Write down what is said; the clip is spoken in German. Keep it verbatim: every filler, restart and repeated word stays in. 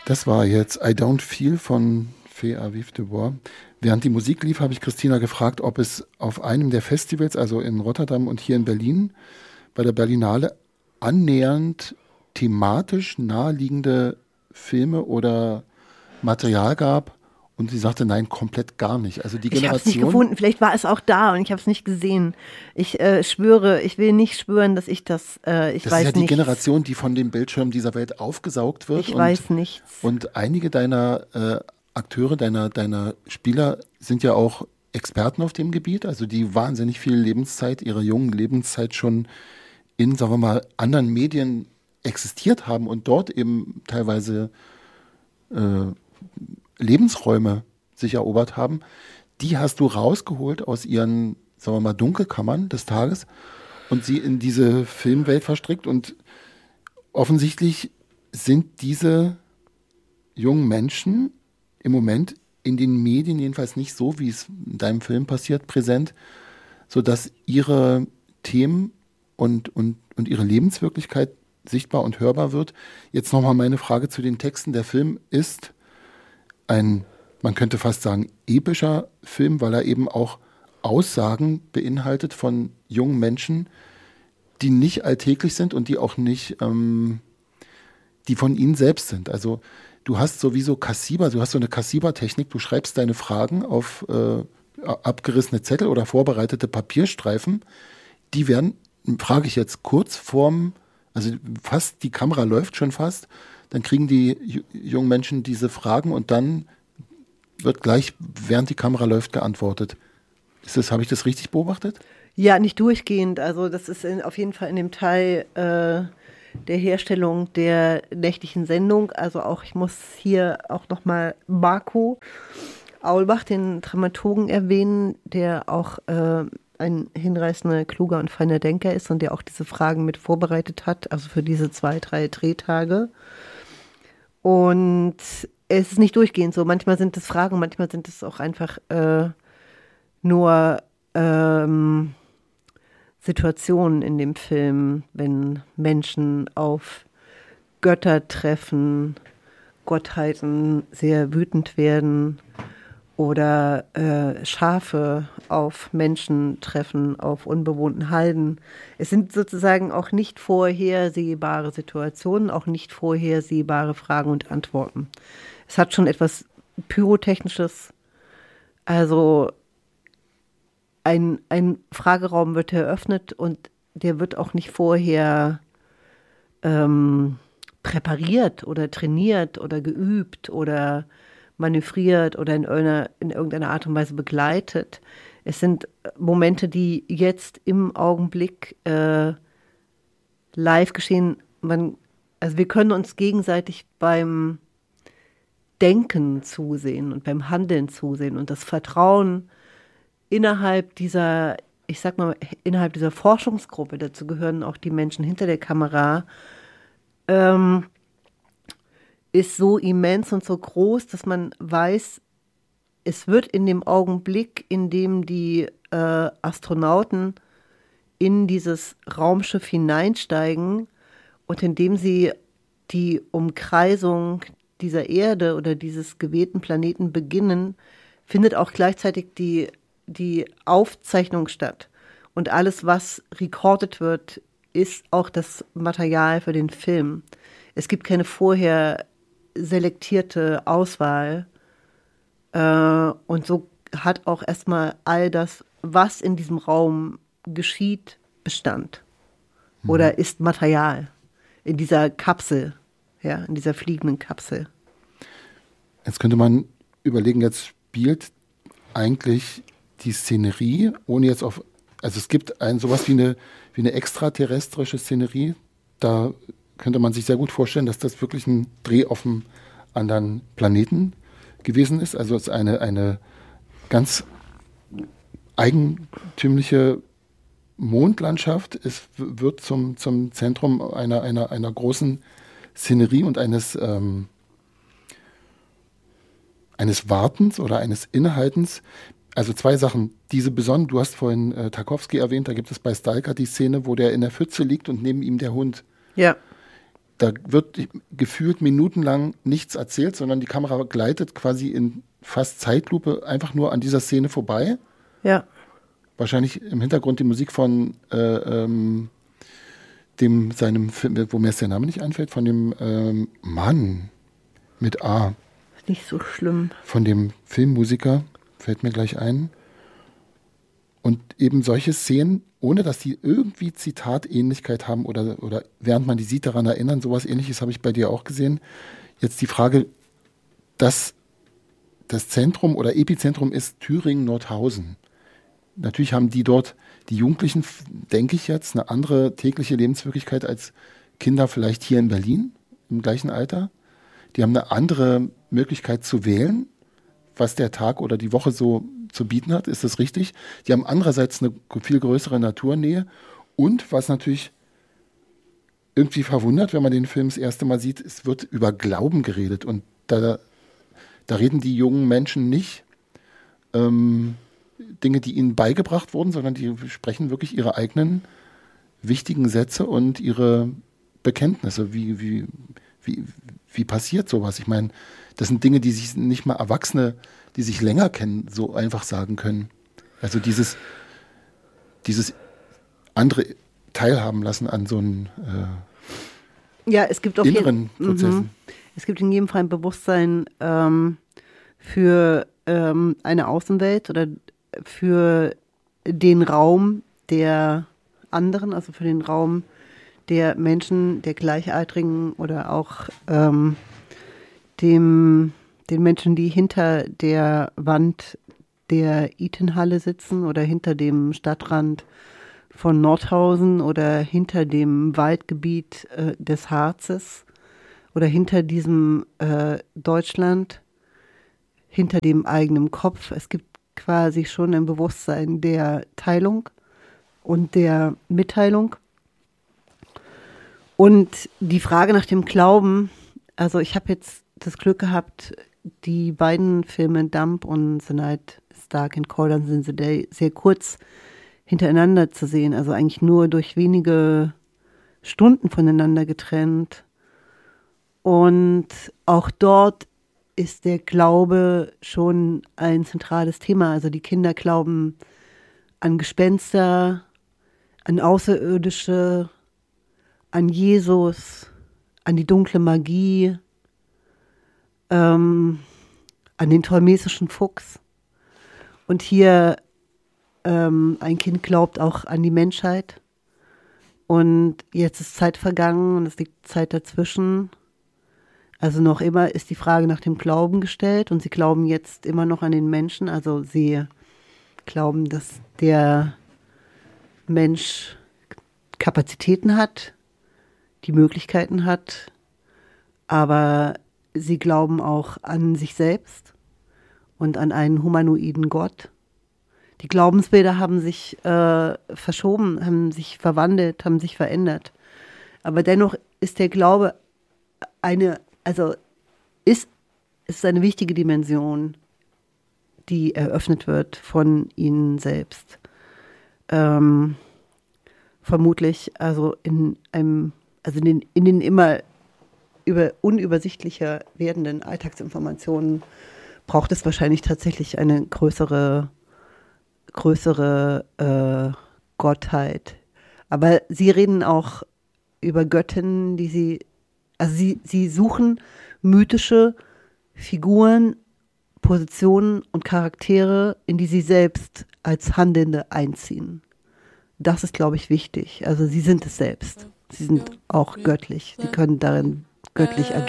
Das war jetzt I Don't Feel von Fée Aviv de Boer. Während die Musik lief, habe ich Christina gefragt, ob es auf einem der Festivals, also in Rotterdam und hier in Berlin, bei der Berlinale annähernd thematisch naheliegende Filme oder Material gab. Und sie sagte, nein, komplett gar nicht. Also die Ich habe es nicht Generation, gefunden, vielleicht war es auch da und ich habe es nicht gesehen. Ich äh, schwöre, ich will nicht schwören, dass ich das, äh, ich das weiß ist ja die nichts. Generation, die von den Bildschirmen dieser Welt aufgesaugt wird. Ich und, weiß nichts. Und einige deiner äh, Akteure, deiner, deiner Spieler sind ja auch Experten auf dem Gebiet, also die wahnsinnig viel Lebenszeit, ihre jungen Lebenszeit schon in, sagen wir mal, anderen Medien existiert haben und dort eben teilweise äh, Lebensräume sich erobert haben, die hast du rausgeholt aus ihren, sagen wir mal, Dunkelkammern des Tages und sie in diese Filmwelt verstrickt. Und offensichtlich sind diese jungen Menschen im Moment in den Medien, jedenfalls nicht so, wie es in deinem Film passiert, präsent, sodass ihre Themen und, und, und ihre Lebenswirklichkeit sichtbar und hörbar wird. Jetzt nochmal meine Frage zu den Texten. Der Film ist ein, man könnte fast sagen, epischer Film, weil er eben auch Aussagen beinhaltet von jungen Menschen, die nicht alltäglich sind und die auch nicht, ähm, die von ihnen selbst sind. Also du hast sowieso Kassiba, du hast so eine Kassiba-Technik, du schreibst deine Fragen auf äh, abgerissene Zettel oder vorbereitete Papierstreifen. Die werden, frage ich jetzt kurz vorm, also fast, die Kamera läuft schon fast, dann kriegen die j- jungen Menschen diese Fragen und dann wird gleich, während die Kamera läuft, geantwortet. Ist das, habe ich das richtig beobachtet? Ja, nicht durchgehend. Also das ist in, auf jeden Fall in dem Teil äh, der Herstellung der nächtlichen Sendung. Also auch, ich muss hier auch nochmal Marco Aulbach, den Dramaturgen, erwähnen, der auch äh, ein hinreißender, kluger und feiner Denker ist und der auch diese Fragen mit vorbereitet hat, also für diese zwei, drei Drehtage. Und es ist nicht durchgehend so. Manchmal sind es Fragen, manchmal sind es auch einfach äh, nur ähm, Situationen in dem Film, wenn Menschen auf Götter treffen, Gottheiten sehr wütend werden oder äh, Schafe auf Menschen treffen, auf unbewohnten Halden. Es sind sozusagen auch nicht vorhersehbare Situationen, auch nicht vorhersehbare Fragen und Antworten. Es hat schon etwas Pyrotechnisches. Also ein, ein Frageraum wird eröffnet und der wird auch nicht vorher ähm, präpariert oder trainiert oder geübt oder manövriert oder in irgendeiner, in irgendeiner Art und Weise begleitet. Es sind Momente, die jetzt im Augenblick äh, live geschehen. Man, also wir können uns gegenseitig beim Denken zusehen und beim Handeln zusehen und das Vertrauen innerhalb dieser, ich sag mal, innerhalb dieser Forschungsgruppe, dazu gehören auch die Menschen hinter der Kamera, ähm, ist so immens und so groß, dass man weiß, es wird in dem Augenblick, in dem die äh, Astronauten in dieses Raumschiff hineinsteigen und in dem sie die Umkreisung dieser Erde oder dieses gewählten Planeten beginnen, findet auch gleichzeitig die, die Aufzeichnung statt. Und alles, was recorded wird, ist auch das Material für den Film. Es gibt keine vorher selektierte Auswahl. Äh, und so hat auch erstmal all das, was in diesem Raum geschieht, Bestand. Mhm. Oder ist Material in dieser Kapsel, ja, in dieser fliegenden Kapsel. Jetzt könnte man überlegen, jetzt spielt eigentlich die Szenerie, ohne jetzt auf, also es gibt ein sowas wie eine, wie eine extraterrestrische Szenerie, da könnte man sich sehr gut vorstellen, dass das wirklich ein Dreh auf einem anderen Planeten gewesen ist. Also es ist eine, eine ganz eigentümliche Mondlandschaft. Es wird zum, zum Zentrum einer, einer, einer großen Szenerie und eines, ähm, eines Wartens oder eines Innehaltens. Also zwei Sachen. Diese besonderen, du hast vorhin äh, Tarkovsky erwähnt, da gibt es bei Stalker die Szene, wo der in der Pfütze liegt und neben ihm der Hund. Ja. da wird gefühlt minutenlang nichts erzählt, sondern die Kamera gleitet quasi in fast Zeitlupe einfach nur an dieser Szene vorbei. Ja. Wahrscheinlich im Hintergrund die Musik von äh, ähm, dem, seinem Film, wo mir jetzt der Name nicht einfällt, von dem ähm, Mann mit A. Ist nicht so schlimm. Von dem Filmmusiker, fällt mir gleich ein. Und eben solche Szenen, ohne dass die irgendwie Zitatähnlichkeit haben oder, oder während man die sieht, daran erinnern, sowas Ähnliches habe ich bei dir auch gesehen. Jetzt die Frage, dass das Zentrum oder Epizentrum ist Thüringen-Nordhausen. Natürlich haben die dort, die Jugendlichen, denke ich jetzt, eine andere tägliche Lebenswirklichkeit als Kinder vielleicht hier in Berlin im gleichen Alter. Die haben eine andere Möglichkeit zu wählen, was der Tag oder die Woche so zu bieten hat. Ist das richtig? Die haben andererseits eine viel größere Naturnähe und was natürlich irgendwie verwundert, wenn man den Film das erste Mal sieht, es wird über Glauben geredet und da, da reden die jungen Menschen nicht ähm, Dinge, die ihnen beigebracht wurden, sondern die sprechen wirklich ihre eigenen wichtigen Sätze und ihre Bekenntnisse. Wie, wie, wie, wie passiert sowas? Ich meine, das sind Dinge, die sich nicht mal Erwachsene, die sich länger kennen, so einfach sagen können. Also dieses, dieses andere teilhaben lassen an so einen äh, ja, es gibt auf inneren jeden, Prozessen. Mhm. Es gibt in jedem Fall ein Bewusstsein ähm, für ähm, eine Außenwelt oder für den Raum der anderen, also für den Raum der Menschen, der Gleichaltrigen oder auch ähm, dem, den Menschen, die hinter der Wand der Eaton-Halle sitzen oder hinter dem Stadtrand von Nordhausen oder hinter dem Waldgebiet äh, des Harzes oder hinter diesem äh, Deutschland, hinter dem eigenen Kopf. Es gibt quasi schon ein Bewusstsein der Teilung und der Mitteilung. Und die Frage nach dem Glauben, also ich habe jetzt das Glück gehabt, die beiden Filme Dump und The Night is Dark and Cold in the Day sehr kurz hintereinander zu sehen, also eigentlich nur durch wenige Stunden voneinander getrennt. Und auch dort ist der Glaube schon ein zentrales Thema. Also die Kinder glauben an Gespenster, an Außerirdische, an Jesus, an die dunkle Magie, ähm, an den tolmesischen Fuchs. Und hier ähm, ein Kind glaubt auch an die Menschheit. Und jetzt ist Zeit vergangen und es liegt Zeit dazwischen. Also noch immer ist die Frage nach dem Glauben gestellt und sie glauben jetzt immer noch an den Menschen. Also sie glauben, dass der Mensch Kapazitäten hat, die Möglichkeiten hat, aber sie glauben auch an sich selbst und an einen humanoiden Gott. Die Glaubensbilder haben sich äh, verschoben, haben sich verwandelt, haben sich verändert. Aber dennoch ist der Glaube eine, also ist, ist eine wichtige Dimension, die eröffnet wird von ihnen selbst. Ähm, vermutlich, also in einem, also in den, in den immer über, unübersichtlicher werdenden Alltagsinformationen braucht es wahrscheinlich tatsächlich eine größere, größere äh, Gottheit. Aber sie reden auch über Göttinnen, die sie, also sie, sie suchen mythische Figuren, Positionen und Charaktere, in die sie selbst als Handelnde einziehen. Das ist, glaube ich, wichtig. Also sie sind es selbst. Sie sind auch göttlich. Sie können darin göttlich agieren.